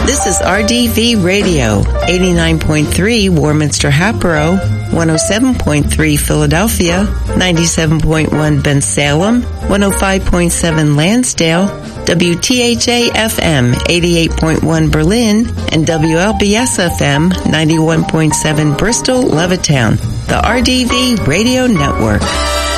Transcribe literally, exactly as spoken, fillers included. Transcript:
This is R D V Radio, eighty-nine point three Warminster Hatboro, one oh seven point three Philadelphia, ninety-seven point one Bensalem, one oh five point seven Lansdale, W T H A F M eighty-eight point one Berlin, and W L B S F M ninety-one point seven Bristol, Levittown. The R D V Radio Network.